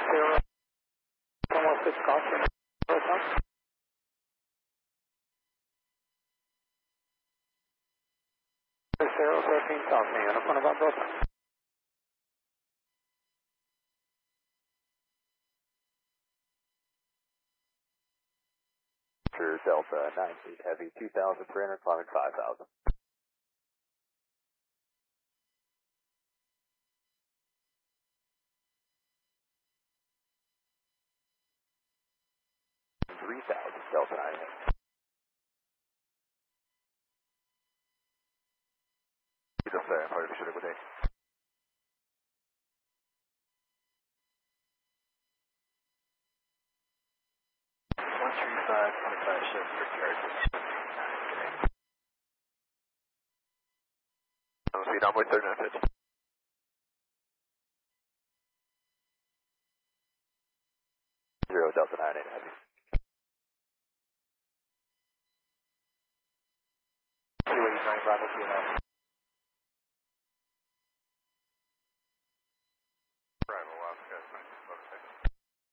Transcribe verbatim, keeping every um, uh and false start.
zero, one six caution. zero thirteen South, me, on about Delta. Delta nine eight Heavy, two thousand three hundred, climbing five thousand. three thousand, Delta nine eight. Delta, poi riuscire così. one three five, twenty-five, shift for charges. I'm speed onboard thirty-nine fifty. Zero, Delta nine eight Heavy. two eighty-nine, Bravo, two and a half.